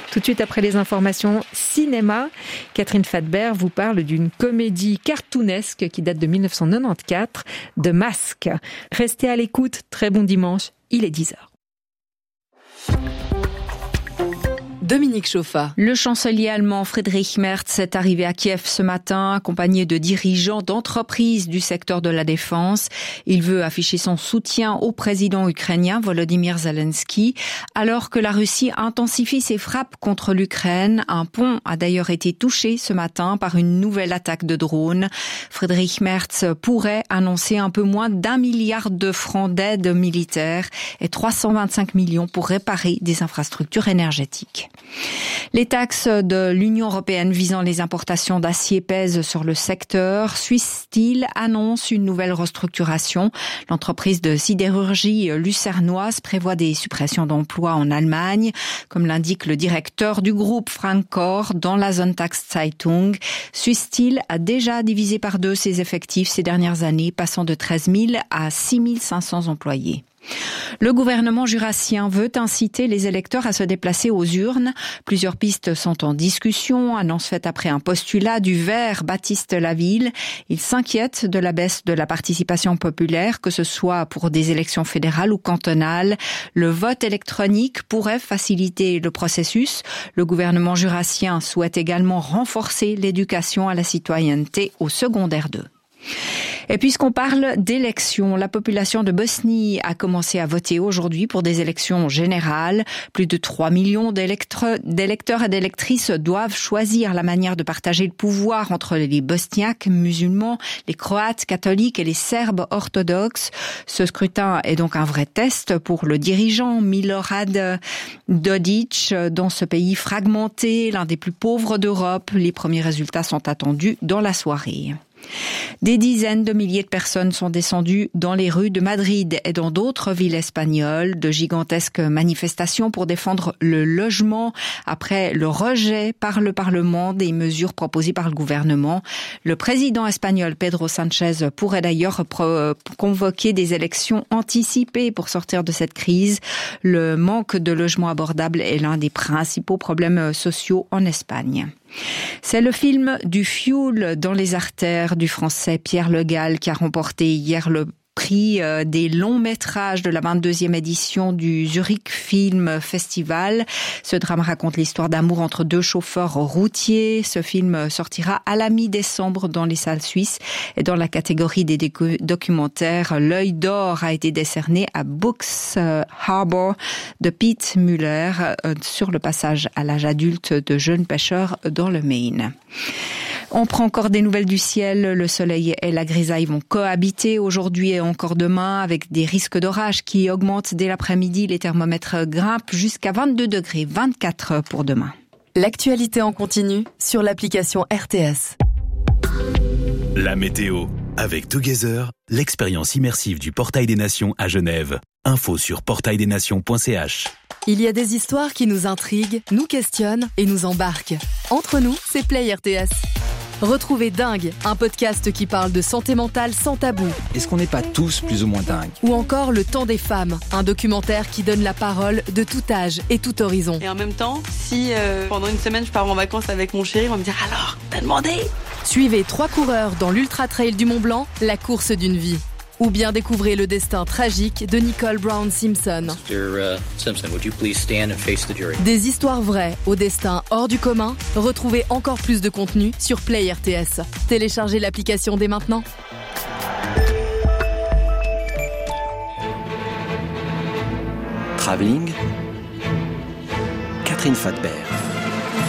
Tout de suite après les informations cinéma, Catherine Fadbert vous parle d'une comédie cartoonesque qui date de 1994, de Masque. Restez à l'écoute, très bon dimanche, il est 10h. Dominique Chauffa. Le chancelier allemand Friedrich Merz est arrivé à Kiev ce matin, accompagné de dirigeants d'entreprises du secteur de la défense. Il veut afficher son soutien au président ukrainien Volodymyr Zelensky, alors que la Russie intensifie ses frappes contre l'Ukraine. Un pont a d'ailleurs été touché ce matin par une nouvelle attaque de drones. Friedrich Merz pourrait annoncer un peu moins d'1 milliard de francs d'aide militaire et 325 millions pour réparer des infrastructures énergétiques. Les taxes de l'Union européenne visant les importations d'acier pèsent sur le secteur. Swiss Steel annonce une nouvelle restructuration. L'entreprise de sidérurgie lucernoise prévoit des suppressions d'emplois en Allemagne, comme l'indique le directeur du groupe Frank Koch dans la Sonntagszeitung. Swiss Steel a déjà divisé par 2 ses effectifs ces dernières années, passant de 13 000 à 6 500 employés. Le gouvernement jurassien veut inciter les électeurs à se déplacer aux urnes. Plusieurs pistes sont en discussion, annonce faite après un postulat du Vert Baptiste Laville. Il s'inquiète de la baisse de la participation populaire, que ce soit pour des élections fédérales ou cantonales. Le vote électronique pourrait faciliter le processus. Le gouvernement jurassien souhaite également renforcer l'éducation à la citoyenneté au secondaire 2. Et puisqu'on parle d'élections, la population de Bosnie a commencé à voter aujourd'hui pour des élections générales. Plus de 3 millions d'électeurs et d'électrices doivent choisir la manière de partager le pouvoir entre les Bosniaques musulmans, les Croates catholiques et les Serbes orthodoxes. Ce scrutin est donc un vrai test pour le dirigeant Milorad Dodik dans ce pays fragmenté, l'un des plus pauvres d'Europe. Les premiers résultats sont attendus dans la soirée. Des dizaines de milliers de personnes sont descendues dans les rues de Madrid et dans d'autres villes espagnoles. De gigantesques manifestations pour défendre le logement après le rejet par le Parlement des mesures proposées par le gouvernement. Le président espagnol Pedro Sánchez pourrait d'ailleurs convoquer des élections anticipées pour sortir de cette crise. Le manque de logements abordables est l'un des principaux problèmes sociaux en Espagne. C'est le film du fioul dans les artères du français Pierre Le Gall qui a remporté hier le prix des longs métrages de la 22e édition du Zurich Film Festival. Ce drame raconte l'histoire d'amour entre 2 chauffeurs routiers. Ce film sortira à la mi-décembre dans les salles suisses et dans la catégorie des documentaires. L'œil d'or a été décerné à Books Harbor de Pete Muller sur le passage à l'âge adulte de jeunes pêcheurs dans le Maine. On prend encore des nouvelles du ciel. Le soleil et la grisaille vont cohabiter aujourd'hui et encore demain avec des risques d'orage qui augmentent dès l'après-midi. Les thermomètres grimpent jusqu'à 22 degrés, 24 pour demain. L'actualité en continu sur l'application RTS. La météo. Avec Together, l'expérience immersive du Portail des Nations à Genève. Info sur portaildesnations.ch. Il y a des histoires qui nous intriguent, nous questionnent et nous embarquent. Entre nous, c'est Play RTS. Retrouvez Dingue, un podcast qui parle de santé mentale sans tabou. Est-ce qu'on n'est pas tous plus ou moins dingues ? Ou encore Le Temps des femmes, un documentaire qui donne la parole de tout âge et tout horizon. Et en même temps, si pendant une semaine je pars en vacances avec mon chéri, on va me dire « Alors, t'as demandé ?» Suivez 3 coureurs dans l'Ultra Trail du Mont Blanc, la course d'une vie. Ou bien découvrez le destin tragique de Nicole Brown Simpson. Mr. Simpson, would you please stand and face the jury? Des histoires vraies au destin hors du commun. Retrouvez encore plus de contenu sur Play RTS. Téléchargez l'application dès maintenant. Travelling, Catherine Fadbert.